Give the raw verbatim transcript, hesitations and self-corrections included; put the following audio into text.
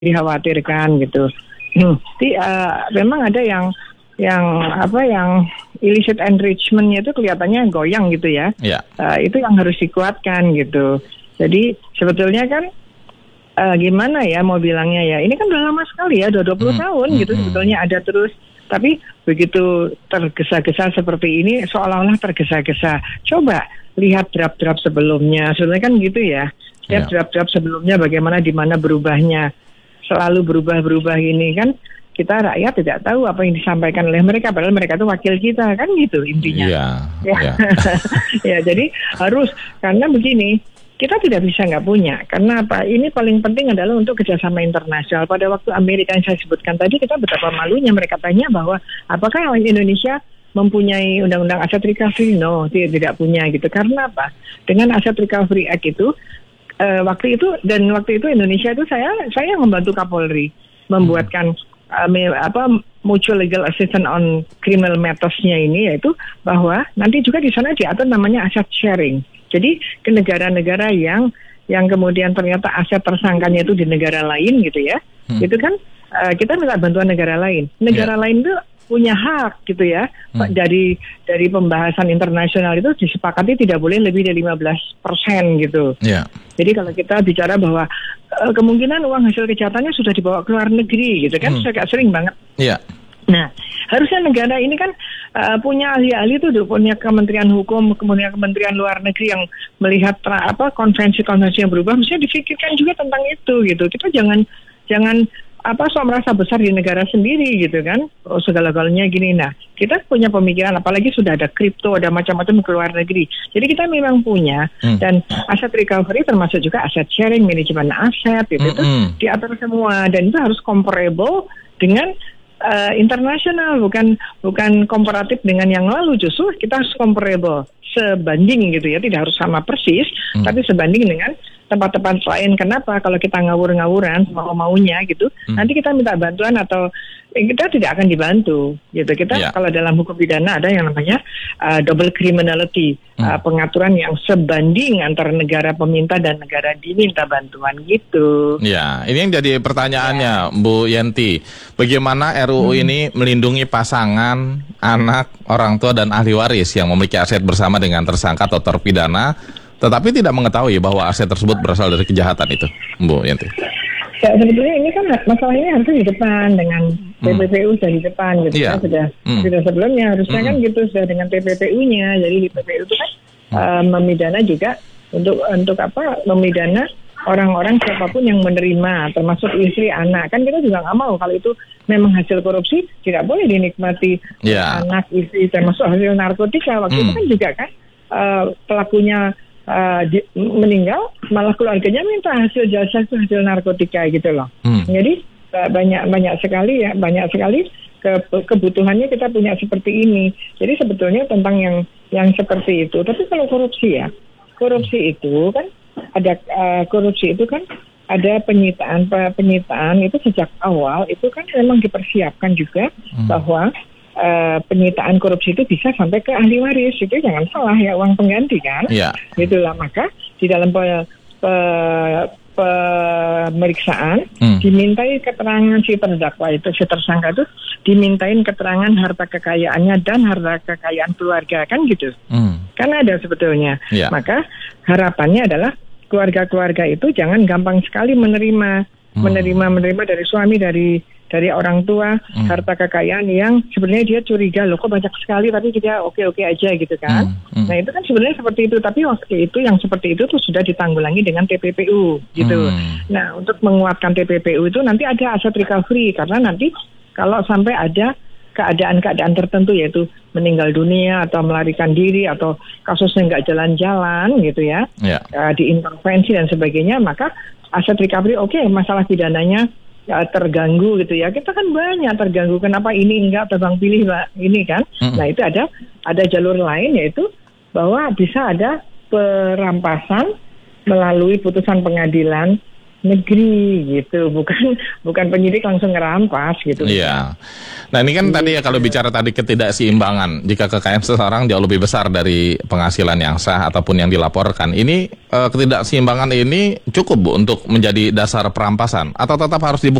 dikhawatirkan gitu. Hmm. Jadi uh, memang ada yang yang apa yang illicit enrichment-nya itu kelihatannya goyang gitu ya. Yeah. Uh, itu yang harus dikuatkan gitu. Jadi sebetulnya kan uh, gimana ya mau bilangnya ya, ini kan udah lama sekali ya, udah dua puluh hmm. tahun hmm. gitu sebetulnya ada terus. Tapi begitu tergesa-gesa seperti ini seolah-olah tergesa-gesa. Coba lihat draft-draft sebelumnya, sebenarnya kan gitu ya. Setiap yeah. draft-draft sebelumnya bagaimana di mana berubahnya, selalu berubah-berubah ini kan. Kita rakyat tidak tahu apa yang disampaikan oleh mereka, padahal mereka itu wakil kita kan gitu intinya. Yeah, ya, yeah. ya jadi harus, karena begini, kita tidak bisa nggak punya. Karena apa? Ini paling penting adalah untuk kerjasama internasional. Pada waktu Amerika yang saya sebutkan tadi, kita betapa malunya mereka tanya bahwa apakah Indonesia mempunyai undang-undang aset recovery? No, tidak, tidak punya gitu. Karena apa? Dengan aset recovery act itu, uh, waktu itu dan waktu itu Indonesia itu saya saya membantu Kapolri membuatkan Uh, apa mutual legal assistance on criminal matters-nya ini, yaitu bahwa nanti juga di sana diatur namanya aset sharing. Jadi ke negara-negara yang yang kemudian ternyata aset tersangkanya itu di negara lain gitu ya, hmm. itu kan uh, kita minta bantuan negara lain. Negara yeah. lain itu punya hak gitu ya. Hmm. Dari dari pembahasan internasional itu disepakati tidak boleh lebih dari lima belas persen gitu. Yeah. Jadi kalau kita bicara bahwa uh, kemungkinan uang hasil kejahatannya sudah dibawa ke luar negeri gitu kan, hmm. agak sering banget. Yeah. Nah, harusnya negara ini kan uh, punya ahli-ahli tuh, punya Kementerian Hukum, kemudian Kementerian Luar Negeri yang melihat tra, apa konvensi-konvensi yang berubah, mestinya difikirkan juga tentang itu gitu. Kita jangan jangan apa so merasa besar di negara sendiri gitu kan, oh, segala-galanya gini. Nah, kita punya pemikiran, apalagi sudah ada kripto, ada macam-macam ke luar negeri. Jadi kita memang punya, hmm. dan aset recovery termasuk juga aset sharing, manajemen aset gitu, hmm. itu diatur semua, dan itu harus comparable dengan uh, internasional, bukan bukan komparatif dengan yang lalu. Justru kita harus comparable, sebanding gitu ya, tidak harus sama persis, hmm. tapi sebanding dengan tempat-tempat lain. Kenapa? Kalau kita ngawur-ngawuran mau-maunya gitu, hmm. nanti kita minta bantuan atau eh, kita tidak akan dibantu gitu. Kita yeah. kalau dalam hukum pidana ada yang namanya uh, double criminality, hmm. uh, pengaturan yang sebanding antara negara peminta dan negara diminta bantuan gitu. Ya, ini yang jadi pertanyaannya, ya. Bu Yenti. Bagaimana R U U hmm. ini melindungi pasangan, anak, orang tua dan ahli waris yang memiliki aset bersama dengan tersangka atau terpidana, tetapi tidak mengetahui bahwa aset tersebut berasal dari kejahatan itu, Bu Yanti? Ya, sebetulnya ini kan masalah ini harusnya di depan dengan T P P U, hmm. sudah di depan gitu yeah. ya, sudah hmm. sudah sebelumnya harusnya hmm. kan gitu, sudah dengan T P P U-nya. Jadi di T P P U itu kan hmm. uh, memidana juga untuk untuk apa? Memidana orang-orang siapapun yang menerima, termasuk istri, anak. Kan kita juga nggak mau kalau itu memang hasil korupsi, tidak boleh dinikmati yeah. anak, istri, termasuk hasil narkotika. Waktu hmm. itu kan juga kan uh, pelakunya Uh, di, meninggal, malah keluarganya minta hasil jasa itu hasil narkotika gitu loh. Hmm. Jadi uh, banyak banyak sekali ya, banyak sekali ke, kebutuhannya kita punya seperti ini. Jadi sebetulnya tentang yang yang seperti itu. Tapi kalau korupsi ya, korupsi itu kan ada uh, korupsi itu kan ada penyitaan penyitaan itu sejak awal itu kan memang dipersiapkan juga hmm. bahwa Uh, penyitaan korupsi itu bisa sampai ke ahli waris. Itu jangan salah ya, uang pengganti kan. Yeah. Itulah, maka di dalam pe, pe, pemeriksaan hmm. dimintai keterangan si terdakwa itu, si tersangka itu dimintain keterangan harta kekayaannya dan harta kekayaan keluarga kan gitu. Hmm. Kan ada sebetulnya. Yeah. Maka harapannya adalah keluarga-keluarga itu jangan gampang sekali menerima hmm. menerima menerima dari suami, dari dari orang tua, hmm. harta kekayaan yang sebenarnya dia curiga, loh kok banyak sekali tapi dia oke-oke aja gitu kan. Hmm. Hmm. Nah itu kan sebenarnya seperti itu, tapi waktu itu yang seperti itu tuh sudah ditanggulangi dengan T P P U gitu. Hmm. Nah untuk menguatkan T P P U itu nanti ada aset recovery, karena nanti kalau sampai ada keadaan-keadaan tertentu, yaitu meninggal dunia atau melarikan diri atau kasusnya nggak jalan-jalan gitu ya, yeah. uh, diintervensi dan sebagainya, maka aset recovery oke, okay, masalah pidananya ya, terganggu gitu ya. Kita kan banyak terganggu. Kenapa ini enggak tebang pilih Mbak ini kan? Mm-hmm. Nah itu ada ada jalur lain, yaitu bahwa bisa ada perampasan melalui putusan pengadilan negeri gitu, bukan bukan penyidik langsung ngerampas gitu. Iya. Nah ini kan tadi ya kalau bicara tadi ketidakseimbangan, jika kekayaan seseorang jauh lebih besar dari penghasilan yang sah ataupun yang dilaporkan, ini eh, ketidakseimbangan ini cukup Bu untuk menjadi dasar perampasan atau tetap harus dibuktikan